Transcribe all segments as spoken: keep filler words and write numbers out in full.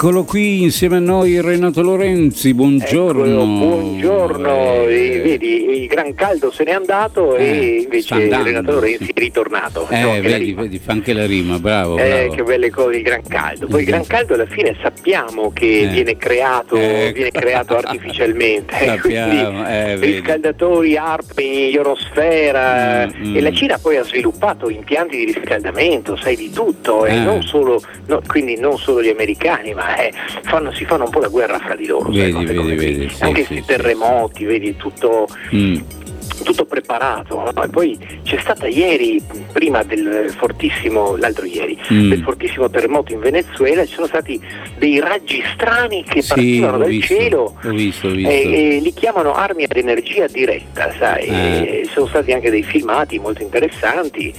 Eccolo qui insieme a noi Renato Lorenzi, buongiorno. Eccolo, buongiorno, eh, e, vedi il gran caldo se n'è andato eh, e invece andando, Renato Lorenzi sì. è ritornato. Eh, no, vedi, vedi, fa anche la rima, bravo. Eh, bravo. Che belle cose, il gran caldo. Poi il gran caldo alla fine sappiamo che eh. viene creato, eh. viene creato artificialmente. Sappiamo, eh, riscaldatori, arpi, ionosfera mm, mm. e la Cina poi ha sviluppato impianti di riscaldamento, sai di tutto, eh. e non solo, no, quindi non solo gli americani, ma eh, fanno, si fanno un po' la guerra fra di loro, vedi, sai, vedi, vedi, sì, anche sì, questi sì, terremoti, sì. vedi tutto. Mm. tutto preparato, no? E poi c'è stata ieri, prima del fortissimo, l'altro ieri, mm. del fortissimo terremoto in Venezuela, ci sono stati dei raggi strani che sì, partivano dal visto, cielo ho visto, ho visto. E, e li chiamano armi ad energia diretta, sai, eh. e sono stati anche dei filmati molto interessanti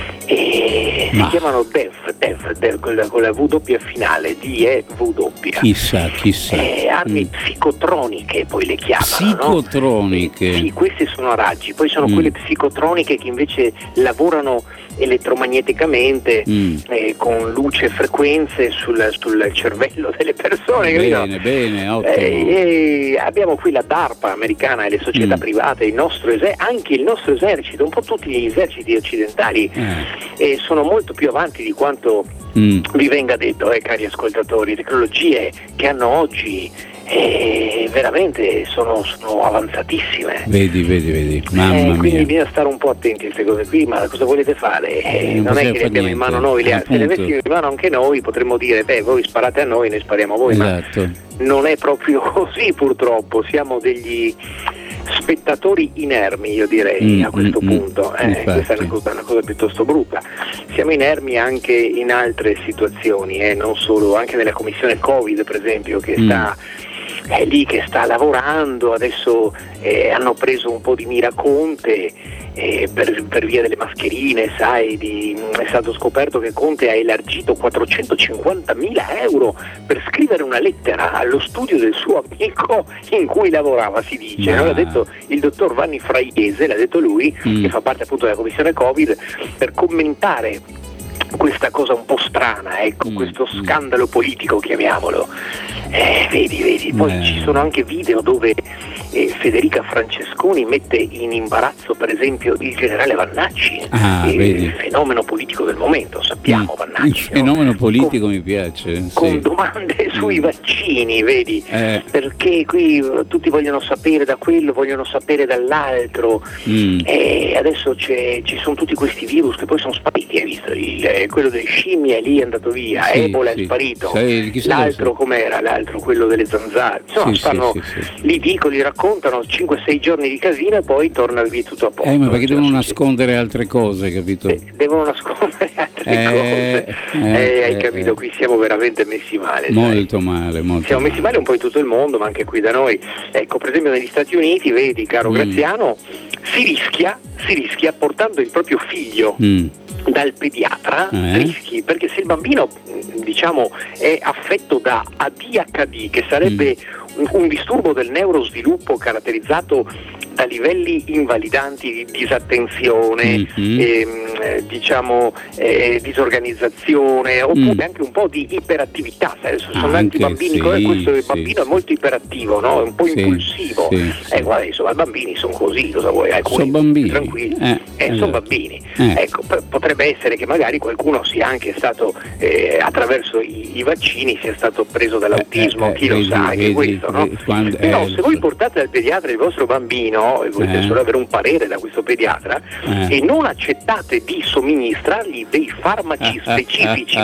e Ma. si chiamano D E V, D E V, D E V con, la, con la W finale, D E V. Chissà, chissà. Eh, armi mm. psicotroniche poi le chiamano. Psicotroniche? No? Sì, queste sono raggi, poi sono mm. quelle psicotroniche che invece lavorano elettromagneticamente mm. eh, con luce e frequenze sul, sul cervello delle persone. Bene, capito? bene, ottimo. Eh, eh, abbiamo qui la DARPA americana e le società mm. private, il nostro eser- anche il nostro esercito, un po' tutti gli eserciti occidentali eh. Eh, sono molto più avanti di quanto mm. vi venga detto, eh, cari ascoltatori. Tecnologie che hanno oggi e veramente sono, sono avanzatissime. Vedi, vedi, vedi, mamma eh, mia. Quindi bisogna stare un po' attenti a queste cose qui, ma cosa volete fare? Eh, non, non è che le abbiamo niente. in mano noi, le, se le avessimo in mano anche noi potremmo dire, beh, voi sparate a noi, noi spariamo a voi, esatto. ma non è proprio così purtroppo, siamo degli spettatori inermi, io direi, mm, a questo mm, punto, eh, questa è una cosa, una cosa piuttosto brutta. Siamo inermi anche in altre situazioni, eh, non solo, anche nella commissione Covid per esempio, che mm. sta è lì che sta lavorando, adesso eh, hanno preso un po' di mira Conte eh, per, per via delle mascherine, sai, di, è stato scoperto che Conte ha elargito quattrocentocinquantamila euro per scrivere una lettera allo studio del suo amico in cui lavorava, si dice, no. L'ha detto il dottor Vanni Fraiese, l'ha detto lui, mm. che fa parte appunto della commissione Covid, per commentare questa cosa un po' strana, ecco, mm. questo scandalo politico, chiamiamolo. Eh, vedi, vedi, poi eh. ci sono anche video dove eh, Federica Francesconi mette in imbarazzo per esempio il generale Vannacci, ah, eh, il fenomeno politico del momento, sappiamo mm. Vannacci. Il fenomeno no? politico con, mi piace. Con sì. domande sui mm. vaccini, vedi, eh. perché qui tutti vogliono sapere da quello, vogliono sapere dall'altro, mm. e adesso c'è, ci sono tutti questi virus che poi sono spariti, hai visto? Il, quello delle scimmie lì è andato via, sì, Ebola sì. è sparito, Sai, l'altro com'era, l'altro quello delle zanzare, insomma sì, stanno sì, sì, sì. lì dicono, li raccontano cinque sei giorni di casino e poi torna via tutto a posto. Eh, ma perché devono nascondere altre cose, capito? De- devono nascondere altre eh, cose, eh, eh, hai capito, eh, qui siamo veramente messi male. Molto sai? male, molto Siamo male. messi male un po' in tutto il mondo, ma anche qui da noi. Ecco, per esempio negli Stati Uniti, vedi caro mm. Graziano, si rischia, si rischia portando il proprio figlio mm. dal pediatra, eh? rischi, perché se il bambino diciamo è affetto da A D H D, che sarebbe mm. un, un disturbo del neurosviluppo caratterizzato da livelli invalidanti di disattenzione, mm-hmm. ehm, diciamo eh, disorganizzazione, oppure mm. anche un po' di iperattività. Adesso sono tanti bambini, sì, questo il bambino sì, è molto iperattivo, no? È un po' sì, impulsivo. Sì, sì. Eh, guarda, insomma, i bambini sono così, cosa vuoi? Alcuni sono bambini, tranquilli, eh, eh, esatto. sono bambini. Eh. Ecco, p- potrebbe essere che magari qualcuno sia anche stato eh, attraverso i, i vaccini sia stato preso dall'autismo, eh, eh, chi vedi, lo sa, anche vedi, questo, no? Quando, Però eh, se voi portate al pediatra il vostro bambino e volete eh. solo avere un parere da questo pediatra eh. e non accettate di somministrargli dei farmaci specifici